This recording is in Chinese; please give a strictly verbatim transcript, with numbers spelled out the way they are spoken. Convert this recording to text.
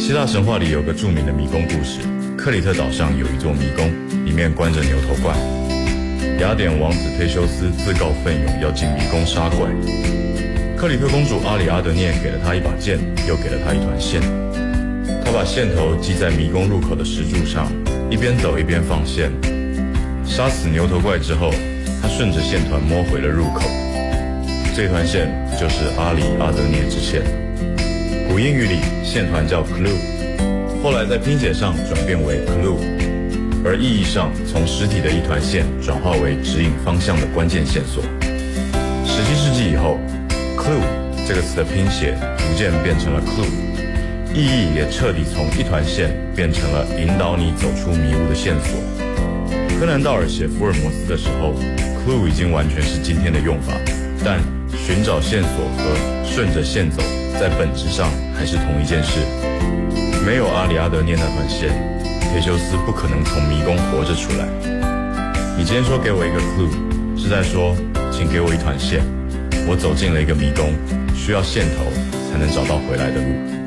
希腊神话里有个著名的迷宫故事，克里特岛上有一座迷宫，里面关着牛头怪。雅典王子忒修斯自告奋勇要进迷宫杀怪，克里特公主阿里阿德涅给了他一把剑，又给了他一团线。他把线头系在迷宫入口的石柱上，一边走一边放线。杀死牛头怪之后，他顺着线团摸回了入口。这团线就是阿里阿德涅之线。古英语里线团叫 clue， 后来在拼写上转变为 clue， 而意义上从实体的一团线转化为指引方向的关键线索。十七世纪以后， clue 这个词的拼写逐渐变成了 clue， 意义也彻底从一团线变成了引导你走出迷雾的线索。柯南道尔写福尔摩斯的时候， clue 已经完全是今天的用法，但寻找线索和顺着线走在本质上还是同一件事。没有阿里阿德涅那团线，忒修斯不可能从迷宫活着出来。你今天说给我一个 clue， 是在说请给我一团线，我走进了一个迷宫，需要线头才能找到回来的路。